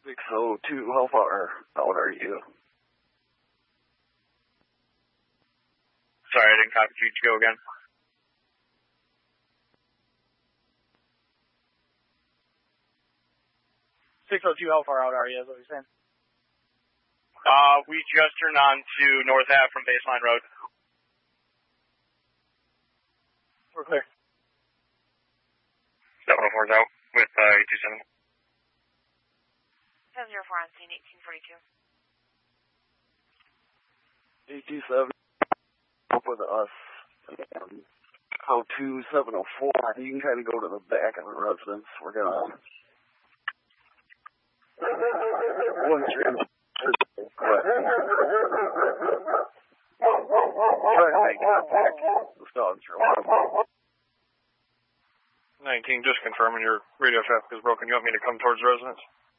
602, how far out are you? Sorry, I didn't copy you. Go again. 602, how far out are you, is what you're saying? We just turned on to North Ave from Baseline Road. We're clear. 704's out with 827. 704 on scene, 1842. 827, up with us. How 2704, you can kind of go to the back of the residence. We're going to... Once you're in... Try to make contact. The dogs are alarmed. 19, just confirming your radio traffic is broken. You want me to come towards residence?